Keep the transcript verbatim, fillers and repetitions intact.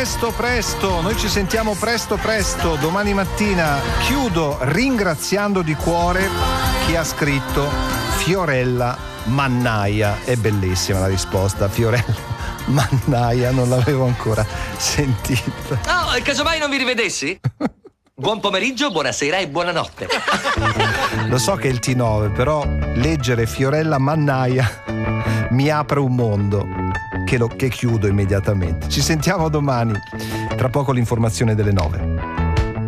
presto presto, noi ci sentiamo presto presto, domani mattina. Chiudo ringraziando di cuore chi ha scritto Fiorella Mannaia. È bellissima la risposta, Fiorella Mannaia, non l'avevo ancora sentita. No, casomai non vi rivedessi? Buon pomeriggio, buonasera e buonanotte. Lo so che è il T nove, però leggere Fiorella Mannaia mi apre un mondo che, lo, che chiudo immediatamente. Ci sentiamo domani, tra poco l'informazione delle nove.